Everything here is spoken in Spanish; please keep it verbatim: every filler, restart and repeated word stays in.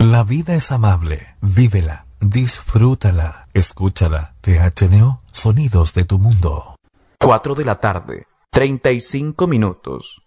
La vida es amable. Vívela, disfrútala, escúchala. T H N O, sonidos de tu mundo. cuatro de la tarde, treinta y cinco minutos.